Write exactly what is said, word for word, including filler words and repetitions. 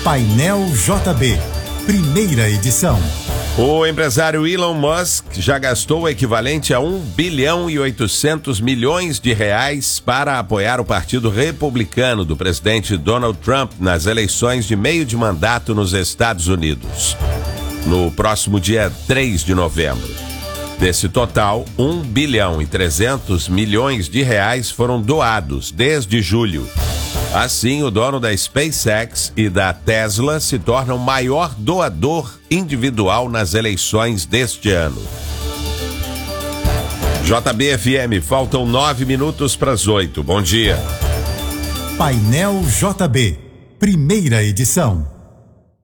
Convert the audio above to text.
Painel J B, primeira edição. O empresário Elon Musk já gastou o equivalente a um bilhão e oitocentos milhões de reais para apoiar o Partido Republicano do presidente Donald Trump nas eleições de meio de mandato nos Estados Unidos, no próximo dia três de novembro. Desse total, um bilhão e trezentos milhões de reais foram doados desde julho. Assim, o dono da SpaceX e da Tesla se torna o maior doador individual nas eleições deste ano. J B F M, faltam nove minutos para as oito. Bom dia. Painel J B, primeira edição.